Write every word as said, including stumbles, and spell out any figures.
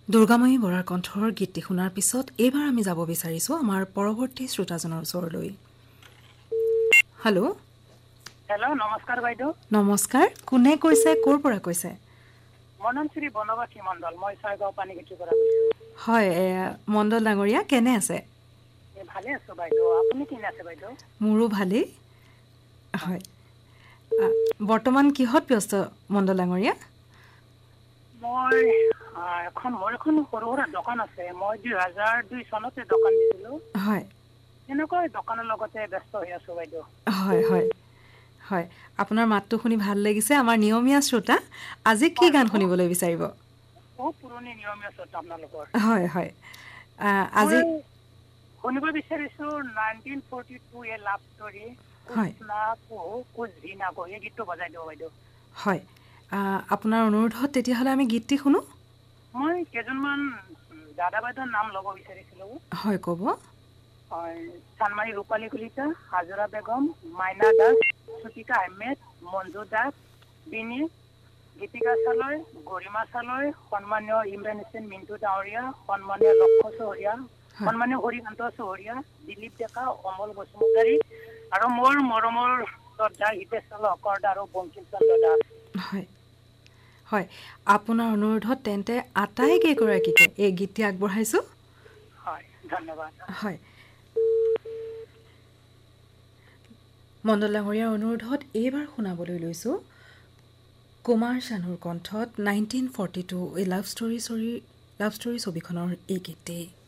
দুৰ্গাময়ী বৰাৰ কণ্ঠৰ গীতটি শুনাৰ পিছত এইবাৰ আমি যাব বিচাৰিছোঁ আমাৰ পৰৱৰ্তী শ্ৰোতাজনৰ ওচৰলৈ। হেল্ল' হেল্ল' নমস্কাৰ বাইদেউ। নমস্কাৰ, কোনে কৈছে, ক'ৰ পৰা কৈছে? মোৰ নাম শ্ৰী বনবাসী মণ্ডল, মই ছয়গাঁও পানীখেতিৰ পৰা কৈছোঁ। হয়, মণ্ডল ডাঙৰীয়া কেনে আছে? এই ভালে আছোঁ বাইদেউ, আপুনি কেনে আছে বাইদেউ? মোৰো ভালেই। হয়, বৰ্তমান কিহত ব্যস্ত মণ্ডল ডাঙৰীয়া? মই এখন মোৰ এখন সৰু সুৰা দোকান আছে। মই দুই হাজাৰ দুই চনতে দোকান দিছিলোঁ। হয়, এনেকৈ দোকানৰ লগতে ব্যস্ত হৈ আছোঁ বাইদেউ। হয় হয় হয়, আপোনাৰ মাতটো শুনি ভাল লাগিছে। আমাৰ নিয়মীয়া শ্ৰোতা, আজি কি হয় গান হয় বহুত শুনিবলৈ বিচাৰিব? বহুত পুৰণি নিয়মীয়া শ্ৰোতা আপোনালোকৰ। হয় হয়, আহ, আজি মই শুনিব বিচাৰিছোঁ নাইনটিন ফৰ্টি টু এ লাভ ষ্টৰী, কুছ হয় না কহো কুছ ভি না কহো, এই গীতটো বজাই দিব বাইদেউ। হয়, আহ, আপোনাৰ অনুৰোধত তেতিয়াহ'লে আমি গীতটি শুনো। মই কেইজনমান দাদা বাইদেউৰ নাম ল'ব বিচাৰিছিলোঁ। হয়, ক'ব। হয়, চানমাৰী ৰূপালী কলিতা, হাজৰা বেগম, মাইনা দাস, সুতিকা আহমেদ, মঞ্জু দাস, বিনী, গীতিকা চালয়, গৰিমা চালয়, সন্মানীয় ইমৰান হুছেইন মিণ্টু ডাঙৰীয়া, সন্মানীয় লক্ষ্য চহৰীয়া, হয় সন্মানীয় হৰিকান্ত চহৰীয়া, দিলীপ ডেকা, অমল বসুমতাৰী আৰু মোৰ মৰমৰ শ্ৰদ্ধা হিতেশ চলকৰ আৰু বংকিম চন্দ্ৰ দাস। হয় হয়, আপোনাৰ অনুৰোধত তেন্তে আটাইকেইগৰাকীকে এই গীতটি আগবঢ়াইছোঁ। হয়, ধন্যবাদ। হয়, মণ্ডল ডাঙৰীয়াৰ অনুৰোধত এইবাৰ শুনাবলৈ লৈছোঁ কুমাৰ চানুৰ কণ্ঠত নাইনটিন ফৰ্টি টু এই লাভ ষ্টৰী ছৰি লাভ ষ্টৰী ছবিখনৰ এই গীতটি।